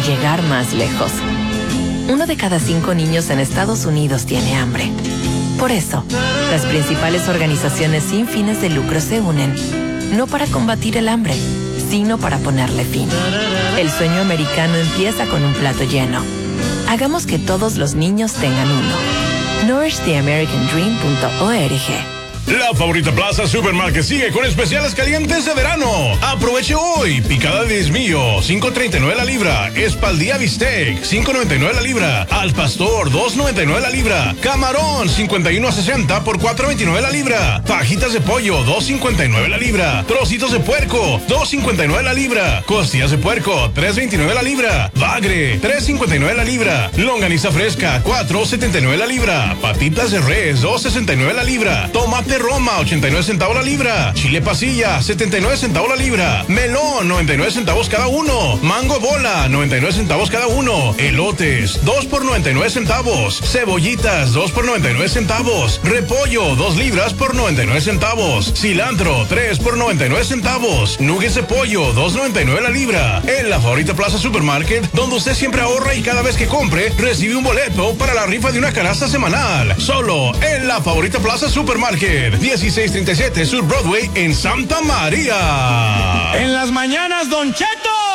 llegar más lejos. 1 de cada 5 niños en Estados Unidos tiene hambre. Por eso, las principales organizaciones sin fines de lucro se unen, no para combatir el hambre, sino para ponerle fin. El sueño americano empieza con un plato lleno. Hagamos que todos los niños tengan uno. NourishTheAmericanDream.org. La Favorita Plaza Supermarket sigue con especiales calientes de verano. Aproveche hoy. Picada de diezmillo, $5.39 la libra. Espaldilla bistec, $5.99 la libra. Al pastor, $2.99 la libra. Camarón, 51 a 60 por $4.29 la libra. Fajitas de pollo, $2.59 la libra. Trocitos de puerco, $2.59 la libra. Costillas de puerco, $3.29 la libra. Bagre, $3.59 la libra. Longaniza fresca, $4.79 la libra. Patitas de res, $2.69 la libra. Tomate Roma, 89 centavos la libra. Chile pasilla, 79 centavos la libra. Melón, 99 centavos cada uno. Mango bola, 99 centavos cada uno. Elotes, 2 por 99 centavos. Cebollitas, 2 por 99 centavos. Repollo, 2 libras por 99 centavos. Cilantro, 3 por 99 centavos. Nuggets de pollo, 2.99 la libra. En la Favorita Plaza Supermarket, donde usted siempre ahorra y cada vez que compre, recibe un boleto para la rifa de una canasta semanal. Solo en la Favorita Plaza Supermarket. 1637 Sur Broadway en Santa María. En las mañanas, Don Cheto.